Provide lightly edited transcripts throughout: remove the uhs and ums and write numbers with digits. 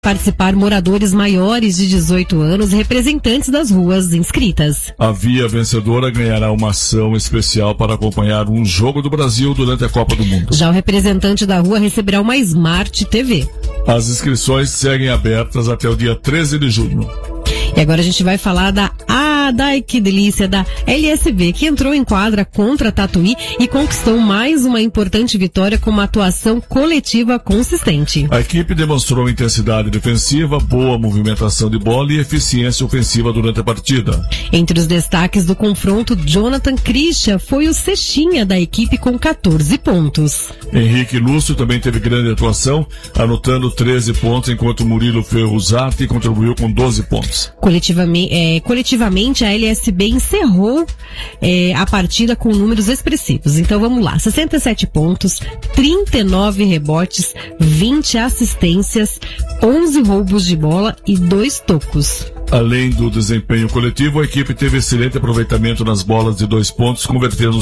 participar moradores maiores de 18 anos e representantes das ruas inscritas. A Via Vencedora ganhará uma ação especial para acompanhar um jogo do Brasil durante a Copa do Mundo. Já o representante da rua receberá uma Smart TV. As inscrições seguem abertas até o dia 13 de junho. E agora a gente vai falar que delícia, da LSB, que entrou em quadra contra a Tatuí e conquistou mais uma importante vitória com uma atuação coletiva consistente. A equipe demonstrou intensidade defensiva, boa movimentação de bola e eficiência ofensiva durante a partida. Entre os destaques do confronto, Jonathan Christian foi o cestinha da equipe com 14 pontos. Henrique Lúcio também teve grande atuação, anotando 13 pontos, enquanto Murilo Ferruzati contribuiu com 12 pontos. Coletivamente, a LSB encerrou a partida com números expressivos. Então vamos lá, 67 pontos, 39 rebotes, 20 assistências, 11 roubos de bola e 2 tocos. Além do desempenho coletivo, a equipe teve excelente aproveitamento nas bolas de 2 pontos, convertendo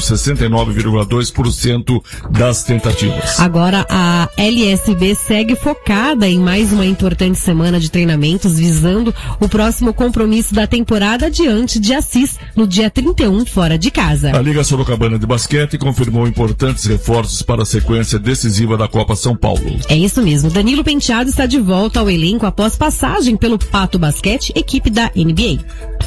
69,2% das tentativas. Agora a LSB segue focada em mais uma importante semana de treinamentos, visando o próximo compromisso da temporada diante de Assis, no dia 31, fora de casa. A Liga Sorocabana de Basquete confirmou importantes reforços para a sequência decisiva da Copa São Paulo. É isso mesmo, Danilo Penteado está de volta ao elenco após passagem pelo Pato Basquete, equipe da NBA.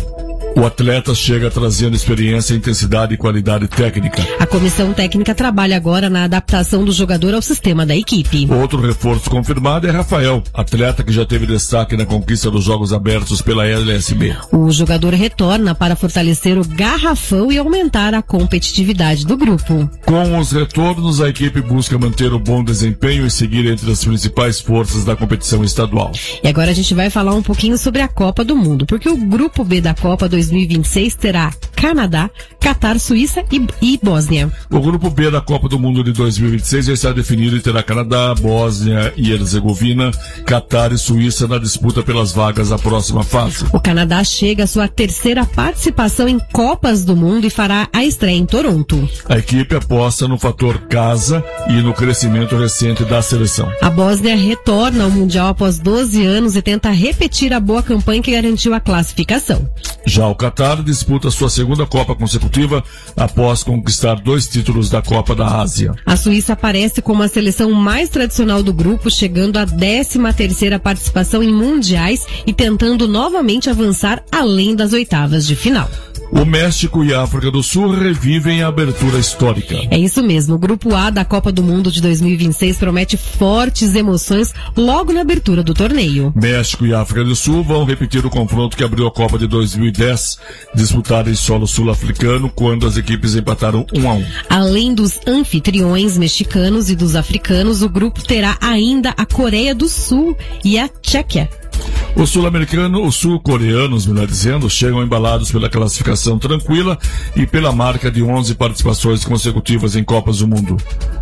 O atleta chega trazendo experiência, intensidade e qualidade técnica. A comissão técnica trabalha agora na adaptação do jogador ao sistema da equipe. Outro reforço confirmado é Rafael, atleta que já teve destaque na conquista dos Jogos Abertos pela LSB. O jogador retorna para fortalecer o garrafão e aumentar a competitividade do grupo. Com os retornos, a equipe busca manter o bom desempenho e seguir entre as principais forças da competição estadual. E agora a gente vai falar um pouquinho sobre a Copa do Mundo, porque o grupo B da Copa 2026 terá Canadá, Catar, Suíça e Bósnia. O grupo B da Copa do Mundo de 2026 já está definido e terá Canadá, Bósnia e Herzegovina, Catar e Suíça na disputa pelas vagas da próxima fase. O Canadá chega à sua terceira participação em Copas do Mundo e fará a estreia em Toronto. A equipe aposta no fator casa e no crescimento recente da seleção. A Bósnia retorna ao Mundial após 12 anos e tenta repetir a boa campanha que garantiu a classificação. Já o Catar disputa sua segunda Copa consecutiva após conquistar 2 títulos da Copa da Ásia. A Suíça aparece como a seleção mais tradicional do grupo, chegando à 13ª participação em mundiais e tentando novamente avançar além das oitavas de final. O México e a África do Sul revivem a abertura histórica. É isso mesmo, o Grupo A da Copa do Mundo de 2026 promete fortes emoções logo na abertura do torneio. México e África do Sul vão repetir o confronto que abriu a Copa de 2010, disputada em solo sul-africano, quando as equipes empataram 1-1. Além dos anfitriões mexicanos e dos africanos, o grupo terá ainda a Coreia do Sul e a Tchequia. Os sul-coreanos, melhor dizendo, chegam embalados pela classificação tranquila e pela marca de 11 participações consecutivas em Copas do Mundo.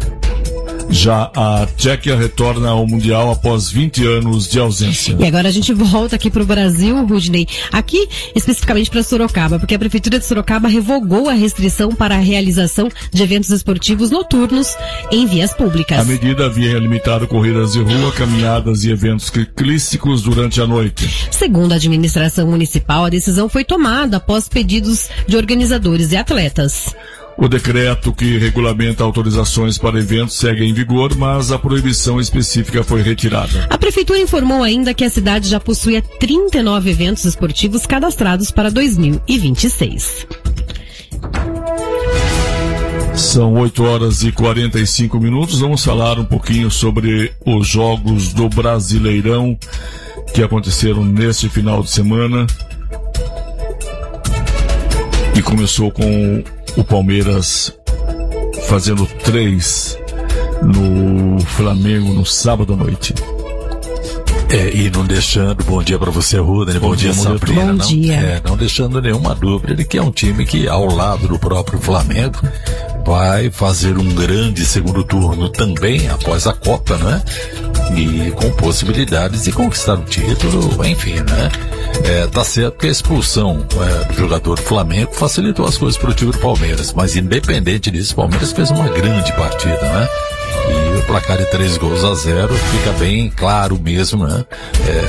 Já a Tchequia retorna ao Mundial após 20 anos de ausência. E agora a gente volta aqui para o Brasil, Rudney, aqui especificamente para Sorocaba, porque a Prefeitura de Sorocaba revogou a restrição para a realização de eventos esportivos noturnos em vias públicas. A medida havia limitado corridas de rua, caminhadas e eventos ciclísticos durante a noite. Segundo a administração municipal, a decisão foi tomada após pedidos de organizadores e atletas. O decreto que regulamenta autorizações para eventos segue em vigor, mas a proibição específica foi retirada. A Prefeitura informou ainda que a cidade já possuía 39 eventos esportivos cadastrados para 2026. São 8h45. Vamos falar um pouquinho sobre os jogos do Brasileirão que aconteceram neste final de semana. E começou com o Palmeiras fazendo 3 no Flamengo no sábado à noite. E não deixando, bom dia pra você, Rudney, bom dia, Sabrina. Bom dia. Não deixando nenhuma dúvida de que é um time que, ao lado do próprio Flamengo, vai fazer um grande segundo turno também após a Copa, né? E com possibilidades de conquistar o título, enfim, né? Tá certo que a expulsão do jogador do Flamengo facilitou as coisas pro time do Palmeiras, mas independente disso, o Palmeiras fez uma grande partida, né? E placar de 3-0, fica bem claro mesmo, né?